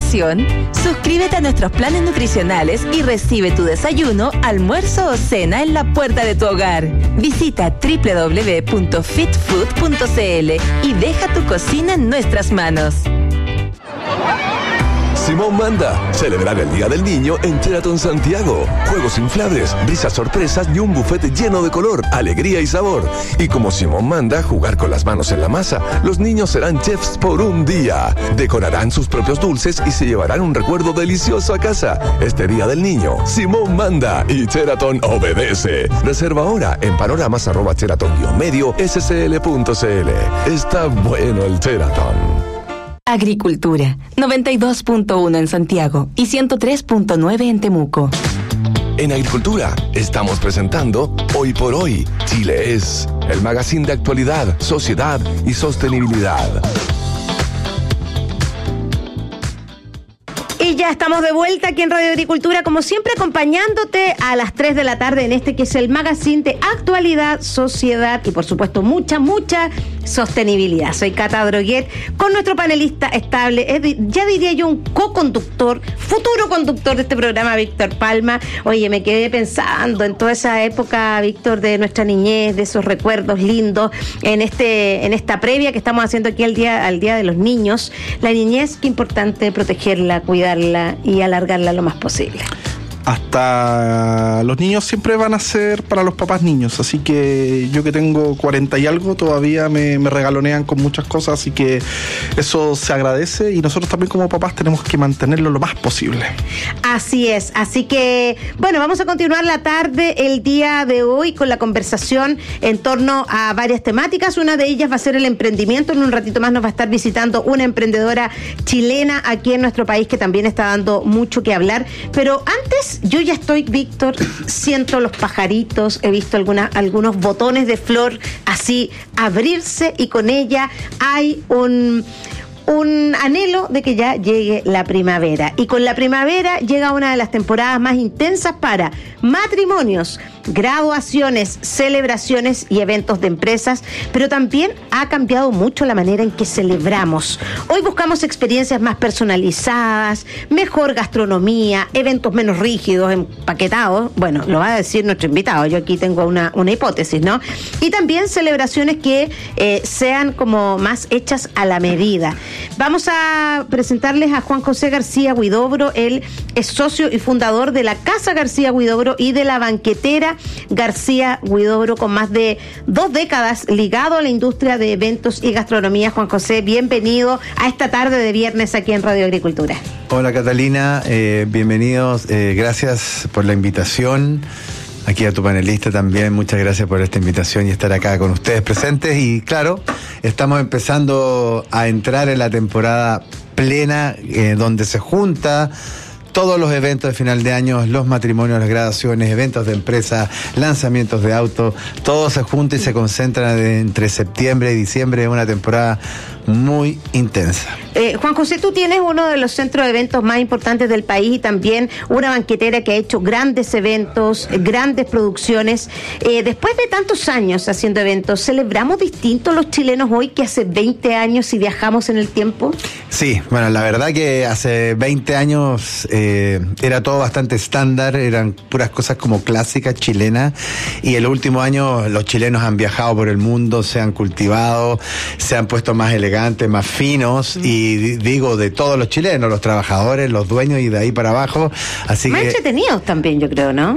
alimentación? Suscríbete a nuestros planes nutricionales y recibe tu desayuno, almuerzo o cena en la puerta de tu hogar. Visita www.fitfood.cl y deja tu cocina en nuestras manos. Simón manda celebrar el Día del Niño en Sheraton Santiago. Juegos inflables, risas sorpresas y un buffet lleno de color, alegría y sabor. Y como Simón manda jugar con las manos en la masa, los niños serán chefs por un día. Decorarán sus propios dulces y se llevarán un recuerdo delicioso a casa. Este Día del Niño, Simón manda y Sheraton obedece. Reserva ahora en panoramas@sheraton-medio-scl.cl. Está bueno el Sheraton. Agricultura, 92.1 en Santiago y 103.9 en Temuco. En Agricultura estamos presentando Hoy por Hoy, Chile es, el magazine de actualidad, sociedad y sostenibilidad. Y ya estamos de vuelta aquí en Radio Agricultura, como siempre acompañándote a las 3 de la tarde en este que es el magazine de actualidad, sociedad y por supuesto mucha sostenibilidad. Soy Cata Droguet con nuestro panelista estable, ya diría yo un co-conductor, futuro conductor de este programa, Víctor Palma. Oye, me quedé pensando en toda esa época, Víctor, de nuestra niñez, de esos recuerdos lindos, en esta previa que estamos haciendo aquí al día de los niños. La niñez, qué importante protegerla, cuidarla y alargarla lo más posible. Hasta los niños siempre van a ser para los papás niños, así que yo que tengo 40 y algo todavía me regalonean con muchas cosas, así que eso se agradece y nosotros también como papás tenemos que mantenerlo lo más posible. Así es, así que bueno, vamos a continuar la tarde el día de hoy con la conversación en torno a varias temáticas. Una de ellas va a ser el emprendimiento. En un ratito más nos va a estar visitando una emprendedora chilena aquí en nuestro país que también está dando mucho que hablar, pero antes yo ya estoy, Víctor, siento los pajaritos, he visto algunos botones de flor así abrirse y con ella hay un anhelo de que ya llegue la primavera. Y con la primavera llega una de las temporadas más intensas para matrimonios, graduaciones, celebraciones y eventos de empresas, pero también ha cambiado mucho la manera en que celebramos. Hoy buscamos experiencias más personalizadas, mejor gastronomía, eventos menos rígidos, empaquetados. Bueno, lo va a decir nuestro invitado, yo aquí tengo una hipótesis, ¿no? Y también celebraciones que sean como más hechas a la medida. Vamos a presentarles a Juan José García Huidobro. Él es socio y fundador de la Casa García Huidobro y de la banquetera García Huidobro, con más de 2 décadas ligado a la industria de eventos y gastronomía. Juan José, bienvenido a esta tarde de viernes aquí en Radio Agricultura. Hola Catalina, bienvenidos, gracias por la invitación. Aquí a tu panelista también, muchas gracias por esta invitación y estar acá con ustedes presentes. Y claro, estamos empezando a entrar en la temporada plena, donde se junta todos los eventos de final de año, los matrimonios, las graduaciones, eventos de empresa, lanzamientos de autos, todo se junta y se concentra entre septiembre y diciembre. Es una temporada muy intensa. Juan José, tú tienes uno de los centros de eventos más importantes del país y también una banquetera que ha hecho grandes eventos, grandes producciones. Después de tantos años haciendo eventos, ¿celebramos distinto los chilenos hoy que hace 20 años si viajamos en el tiempo? Sí, bueno, la verdad que hace 20 años era todo bastante estándar, eran puras cosas como clásicas chilenas, y el último año los chilenos han viajado por el mundo, se han cultivado, se han puesto más elegantes, más finos, y digo de todos los chilenos, los trabajadores, los dueños y de ahí para abajo. Así más entretenidos también, yo creo, ¿no?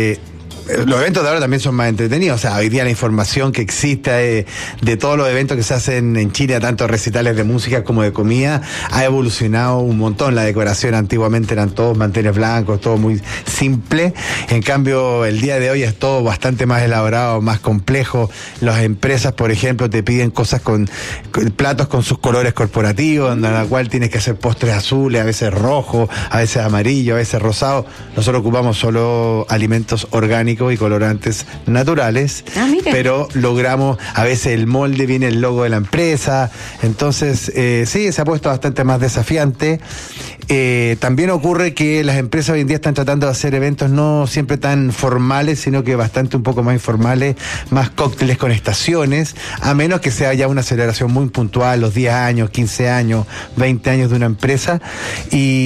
Los eventos de ahora también son más entretenidos. O sea, hoy día la información que existe de todos los eventos que se hacen en Chile, tanto recitales de música como de comida, ha evolucionado un montón. La decoración antiguamente eran todos manteles blancos, todo muy simple. En cambio, el día de hoy es todo bastante más elaborado, más complejo. Las empresas, por ejemplo, te piden cosas con platos con sus colores corporativos, en la cual tienes que hacer postres azules, a veces rojos, a veces amarillo, a veces rosado. Nosotros ocupamos solo alimentos orgánicos y colorantes naturales, pero logramos, a veces el molde viene el logo de la empresa, entonces sí, se ha puesto bastante más desafiante. También ocurre que las empresas hoy en día están tratando de hacer eventos no siempre tan formales, sino que bastante un poco más informales, más cócteles con estaciones, a menos que sea ya una celebración muy puntual, los 10 años, 15 años, 20 años de una empresa, y